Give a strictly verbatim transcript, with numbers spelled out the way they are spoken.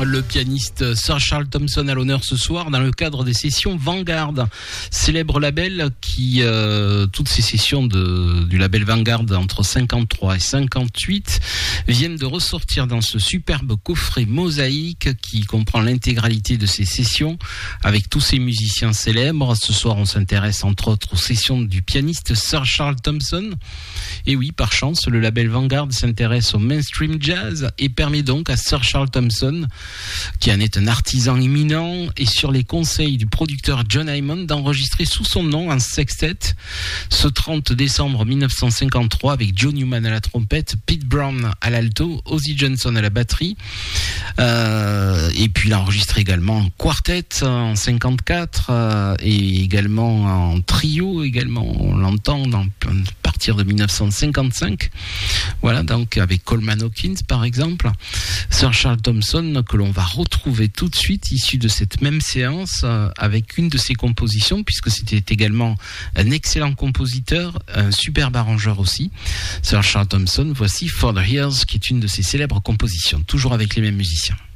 Le pianiste Sir Charles Thompson à l'honneur ce soir dans le cadre des sessions Vanguard, célèbre label qui, euh, toutes ces sessions de, du label Vanguard entre cinquante-trois et cinquante-huit viennent de ressortir dans ce superbe coffret mosaïque qui comprend l'intégralité de ces sessions avec tous ces musiciens célèbres. Ce soir, on s'intéresse entre autres aux sessions du pianiste Sir Charles Thompson. Et oui, par chance, le label Vanguard s'intéresse au mainstream jazz et permet donc à Sir Charles Thompson, qui en est un artisan éminent, et sur les conseils du producteur John Hyman, d'enregistrer sous son nom un sextet ce trente décembre mille neuf cent cinquante-trois avec Joe Newman à la trompette, Pete Brown à l'alto, Ozzy Johnson à la batterie, euh, et puis il a enregistré également en quartet en cinquante-quatre euh, et également en trio, également on l'entend dans à partir de mille neuf cent cinquante-cinq, voilà, donc avec Coleman Hawkins par exemple. Sir Charles Thompson que l'on va retrouver tout de suite issu de cette même séance euh, avec une de ses compositions, puisque c'était également un excellent compositeur, un superbe arrangeur aussi. Sir Charles Thompson, voici For the Years, qui est une de ses célèbres compositions, toujours avec les mêmes musiciens.